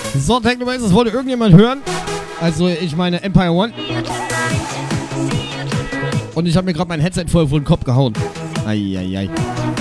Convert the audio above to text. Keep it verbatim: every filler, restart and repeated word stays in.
So, Technobass, das wollte irgendjemand hören. Also, ich meine Empire One. Und ich habe mir gerade mein Headset voll vor den Kopf gehauen. Eieiei.